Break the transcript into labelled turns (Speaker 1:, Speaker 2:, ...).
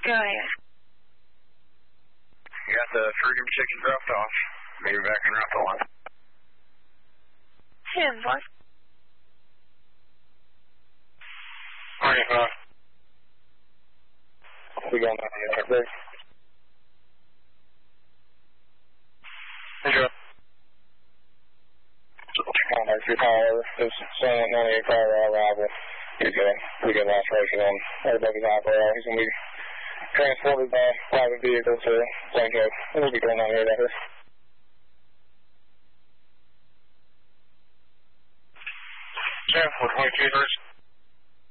Speaker 1: Go ahead.
Speaker 2: You got the Freedom Chicken dropped off. Maybe back in route to 1.
Speaker 1: 10, boss.
Speaker 2: Morning, boss. We going down the other place. Sure. Contact your power. This Senate 98 car arrival. We get laceration on everybody's eyebrow. He's going to be transported by private vehicle to St. Joe. We'll be going on here later. Yeah, 422 first.